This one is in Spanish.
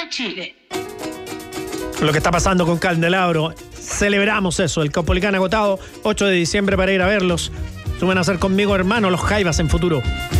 de Chile. Lo que está pasando con Candelabro, celebramos eso, el Caupolicán agotado, 8 de diciembre para ir a verlos. Suben a ser conmigo, hermano, los Jaivas en futuro.